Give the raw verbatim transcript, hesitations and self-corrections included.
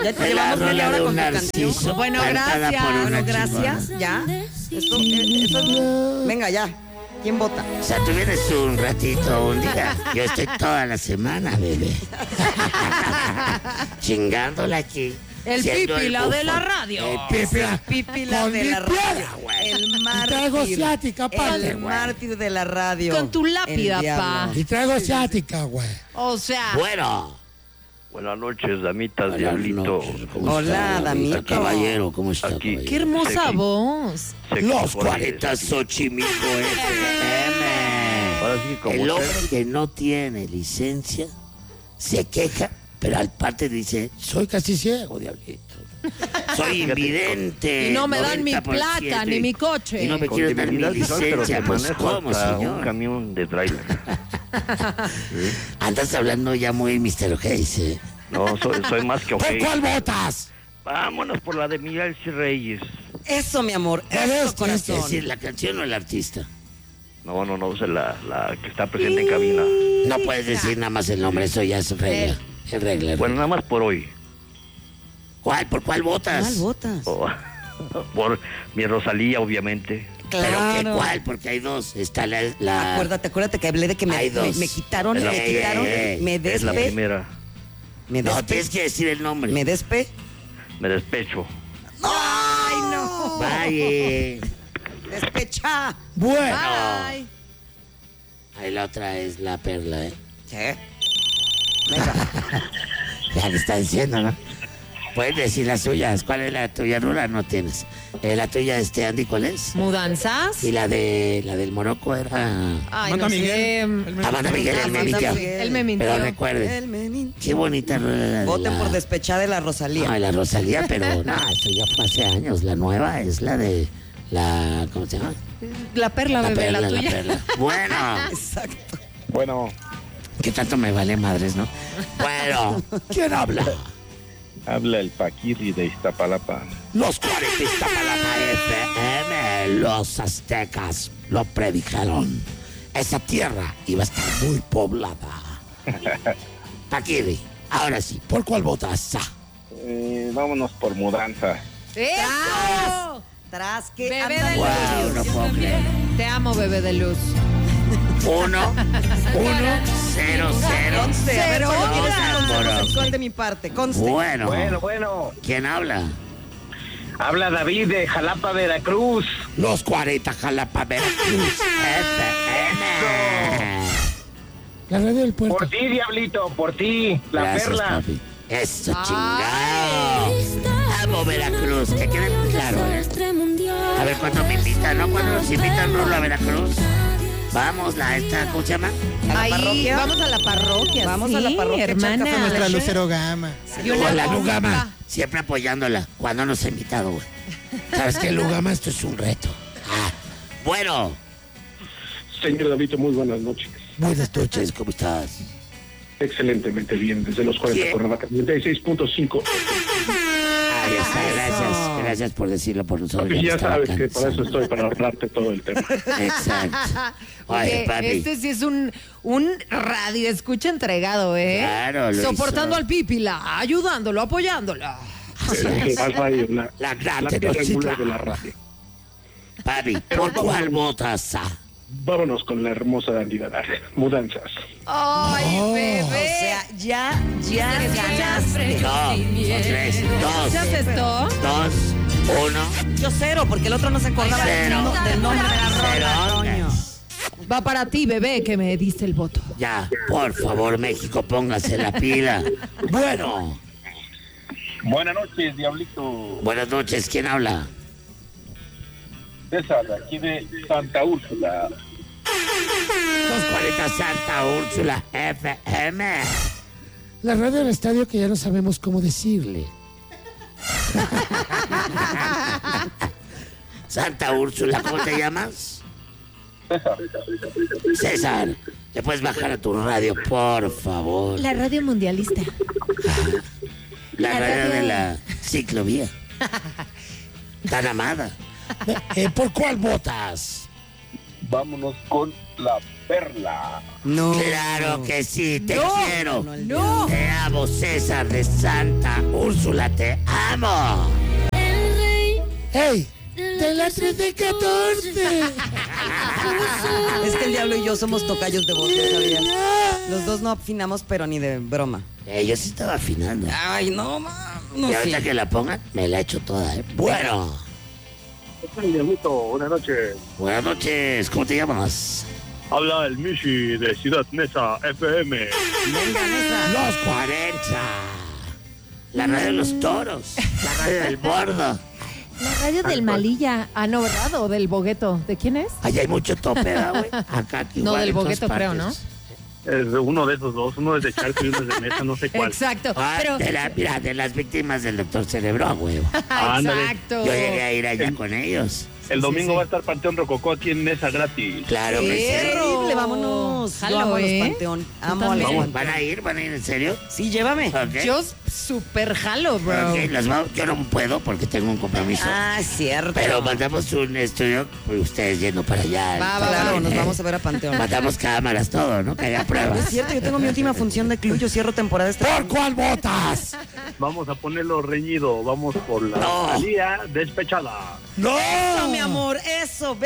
Ya te llevamos media hora con tu canción. Bueno, gracias. Bueno, gracias. Ya. Esto, eh, esto es... Venga, ya. ¿Quién vota? O sea, tú vienes un ratito, un día. Yo estoy toda la semana, bebé. Chingándola aquí. El pípila de la radio. El pípila. Pípila de la radio. El mártir. Y traigo ciática, aparte, El güey. mártir de la radio. Con tu lápida, El pa. diablo. Y traigo ciática, güey. O sea, Bueno. Buenas noches, damitas, Buenas diablito. noches, ¿cómo Hola, está, damito. Caballero, ¿cómo está, Aquí. caballero? qué hermosa Sí. voz. Sé que Los por ahí- cuarenta Xochimilco F M. Ahora sí, como El hombre usted. que no tiene licencia se queja, pero al parte dice, Soy casi ciego. oh, diablito. Soy invidente. Y no me dan mi noventa por ciento, placa, ni mi coche. Y no me Con quieren dar mi divinidad visual, pero licencia. te Pues, manejo ¿cómo, hasta un señor? camión de trailer. Andas hablando ya muy mister O'Hace, ¿eh? No, soy, soy más que ¿Por ok. cuál votas? Vámonos por la de Miguel C. Reyes. Eso, mi amor. Ya Eso, ves, Es corazón. decir, la canción o el artista. No, no, no, es la, la que está presente en cabina. No puedes decir nada más el nombre, eso ya es regla. Es regla. Bueno, nada más por hoy. ¿Cuál? ¿Por cuál votas? ¿Cuál votas? Oh, por mi Rosalía, obviamente. ¿Pero qué Claro. cuál? Porque hay dos. Está la... la... Acuérdate, acuérdate que hablé de que me, Hay dos. me, me quitaron, Es la- me quitaron, Eh, me Es la despe, primera. me No, despe, tienes que decir el nombre. me despe. Me despecho. ¡Ay, no! Vaya. ¡Despecha! Bueno. Ay. Ahí la otra es la perla, ¿eh? Sí. Venga. Ya le está diciendo, ¿no? Puedes decir las tuyas. ¿Cuál es la tuya, Rula? No tienes. Eh, la tuya, este, Andy, ¿cuál es? ¿Mudanzas? Y la de la del Morocco era... Ay, Amanda no Miguel. sé. El Amanda Miguel, él me Amanda mintió. Miguel. Él me mintió. Pero recuerden, Él me mintió. qué bonita rola la de Voten la... por despechar de la Rosalía. No, la Rosalía, pero no, esto ya fue hace años. La nueva es la de la... ¿Cómo se llama? La perla, La bebé, perla, la la tuya. perla. Bueno, Exacto. Bueno, ¿qué tanto me vale madres, no? Bueno, ¿quién habla? habla el Paquirri de Iztapalapa. Los cuarenta Iztapalapa F M, los aztecas lo predijeron. Esa tierra iba a estar muy poblada. Paquiri, ahora sí, ¿por cuál votas? Ah, Eh, vámonos por mudanza. ¡Eso! Tras que Bebé anda de por luz. wow, no puedo creer. Te amo, bebé de luz. Uno, uno, cero, cero. Conste, a ver, Cero. ¿cómo quieres que Vámonos. conozcamos el gol de mi parte? Conste. Bueno, bueno. ¿quién habla? Habla David de Jalapa, Veracruz. Los cuarenta Jalapa Veracruz F M. La radio del puerto. ti, Diablito, por ti, Gracias, papi. Eso, chingado. Amo Veracruz, que quede muy claro, ¿eh? A ver, cuando me invitan, ¿no? Cuando nos invitan, Rulo, a Veracruz. Vamos, la esta, ¿cómo se llama? ¿A la Ahí, parroquia? vamos a la parroquia. Vamos a la sí, parroquia a echar hermana. café. Nuestra Leche. Lucero Gama. Y una Hola, bomba. Lugama. Siempre apoyándola. Cuando nos ha invitado, güey. ¿Sabes qué, Lugama? Esto es un reto. Ah, bueno. Señor David, muy buenas noches. Buenas noches, ¿cómo estás? Excelentemente bien, desde los cuarenta Bien. Cuernavaca, noventa y seis punto cinco. Ahí está, gracias. Gracias por decirlo por nosotros. Papi, me ya estaba sabes que para cansando. eso estoy, para ahorrarte todo el tema. Exacto. Oye, Porque papi. este sí es un, un radio escucha entregado, ¿eh? Claro, lo Soportando hizo. al pípila, ayudándolo, apoyándolo. Eh, la radio, la, La gran la piedra angular Tenochtitlan. de la radio. Papi, ¿por cuál votas? Ah, Vámonos con la hermosa Andy Dadar. Mudanzas. Ay, Oh. bebé. O sea, ya, ya ganaste. No, son tres, dos, ¿Ya haces esto? dos, uno, Yo cero, porque el otro no se acordaba del, Cero. no- del nombre de la Cero. rola, Toño. Va para ti, bebé, que me diste el voto. ya, por favor, México, póngase la pila. Bueno, Buenas noches, Diablito. buenas noches, ¿quién habla? César, aquí de Santa Úrsula. Los cuarenta Santa Úrsula F M. La radio del estadio que ya no sabemos cómo decirle. Santa Úrsula, ¿cómo te llamas? César. César, ¿le puedes bajar a tu radio, por favor? La radio mundialista. La radio de la ciclovía. Tan amada. Eh, ¿Por cuál votas? Vámonos con la Perla. No. Claro que sí, te No, quiero. no, el No. Te amo, César de Santa Úrsula, te amo. ¡Ey! ¡De la trece catorce! Es que el diablo y yo somos tocayos de voz, ¿ya sabías? Los dos no afinamos, pero ni de broma. Eh, yo sí estaba afinando. Ay, no, ma, no y ahorita sé. que la pongan, me la echo toda, ¿eh? Bueno, ¿Qué tal, Diablito? Buenas noches. buenas noches, ¿cómo te llamas? Habla el Mishi de Ciudad Neza F M. Venga, Nesa. Los cuarenta. La radio de los toros. La radio del bordo. La radio del Malilla. Ah, no, ¿verdad? O del Bogueto. ¿De quién es? Allá hay mucho tope, ¿verdad, güey? Acá No, igual del en todas Bogueto, creo, ¿no? partes. Es de uno de esos dos. Uno es de Charco y uno es de Nesa, no sé cuál. Exacto. Ah, Pero... de la, mira, de las víctimas del doctor Cerebro, a huevo. Ándale. Exacto. Yo llegué a ir allá con ellos. El Sí, domingo sí. va a estar Panteón Rococó aquí en Nesa gratis. Claro que sí. Terrible, vámonos. Jalo, Yo amo a los ¿eh? Panteón. Amo a los también. Vamos, Panteón. ¿van a ir? ¿Van a ir en serio? Sí, llévame. Ok. Yo super jalo, bro. Ok, las vamos- yo no puedo porque tengo un compromiso. Ah, es cierto. Pero mandamos un estudio, pues ustedes yendo para allá. Va, va, claro, nos vamos a ver a Panteón. Mandamos cámaras, todo, ¿no? Que haya Es pruebas. cierto, yo tengo mi última función de club, yo cierro temporada este ¿Por cuál votas? Vamos a ponerlo reñido. Vamos por la No. Talía despechada. ¡No! Eso, mi amor, eso.